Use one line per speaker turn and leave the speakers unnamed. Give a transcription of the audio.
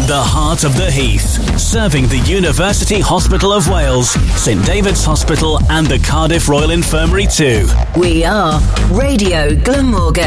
The heart of the Heath, serving the University Hospital of Wales, St David's Hospital and the Cardiff Royal Infirmary too.
We are Radio Glamorgan.